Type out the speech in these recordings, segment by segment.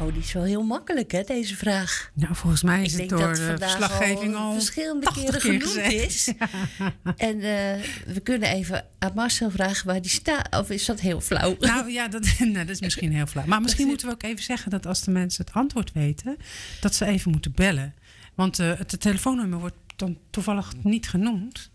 Oh, die is wel heel makkelijk, hè, deze vraag. Nou, volgens mij is Ik het denk door dat de vandaag verslaggeving al verschillende 80 keren keer genoemd gezegd. is. En we kunnen even aan Marcel vragen waar die staat. Of is dat heel flauw? Nou ja, dat is misschien heel flauw. Maar misschien moeten we ook even zeggen dat als de mensen het antwoord weten, dat ze even moeten bellen. Want het telefoonnummer wordt dan toevallig niet genoemd.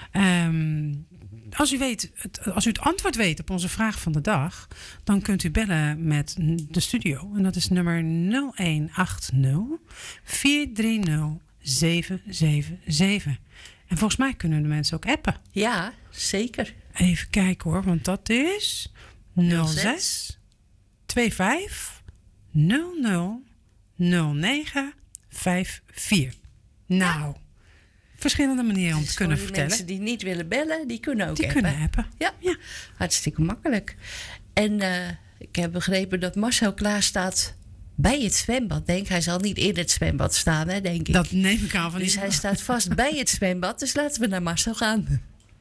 Als u het antwoord weet op onze vraag van de dag, dan kunt u bellen met de studio. En dat is nummer 0180 430 777. En volgens mij kunnen de mensen ook appen. Ja, zeker. Even kijken hoor, want dat is 06 25 00 09 54. Nou, verschillende manieren om Dus te kunnen voor die vertellen. mensen die niet willen bellen, die kunnen ook Die appen. kunnen appen. Ja, hartstikke makkelijk. En ik heb begrepen dat Marcel klaar staat bij het zwembad. Hij zal niet in het zwembad staan, hè, denk ik. Dat neem ik aan van Dus hij staat vast bij het zwembad. Dus laten we naar Marcel gaan.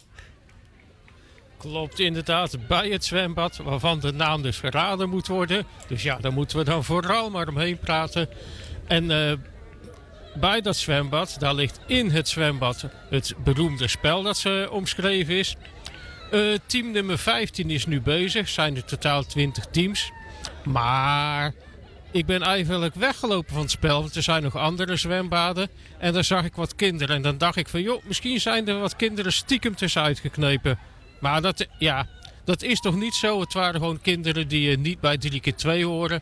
Klopt inderdaad, bij het zwembad, waarvan de naam dus geraden moet worden. Dus ja, daar moeten we dan vooral maar omheen praten. En bij dat zwembad, daar ligt in het zwembad het beroemde spel dat ze omschreven is. Team nummer 15 is nu bezig, zijn er totaal 20 teams. Maar ik ben eigenlijk weggelopen van het spel, want er zijn nog andere zwembaden. En daar zag ik wat kinderen en dan dacht ik van joh, misschien zijn er wat kinderen stiekem tussenuit geknepen. Maar dat is toch niet zo? Het waren gewoon kinderen die niet bij 3x2 horen.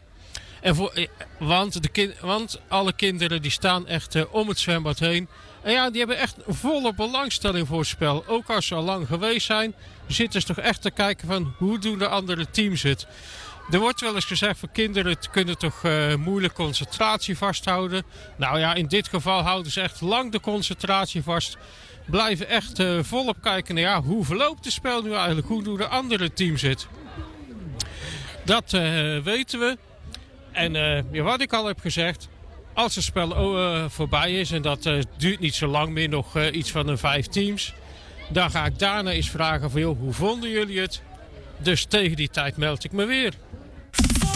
Want alle kinderen die staan echt om het zwembad heen. En ja, die hebben echt volle belangstelling voor het spel. Ook als ze al lang geweest zijn, zitten ze toch echt te kijken van hoe doen de andere teams het. Er wordt wel eens gezegd van kinderen kunnen toch moeilijk concentratie vasthouden. Nou ja, in dit geval houden ze echt lang de concentratie vast. Blijven echt volop kijken naar hoe verloopt het spel nu eigenlijk? Hoe doen de andere teams het? Dat weten we. En wat ik al heb gezegd, als het spel voorbij is en dat duurt niet zo lang meer, nog iets van een 5 teams. Dan ga ik daarna eens vragen van joh, hoe vonden jullie het? Dus tegen die tijd meld ik me weer.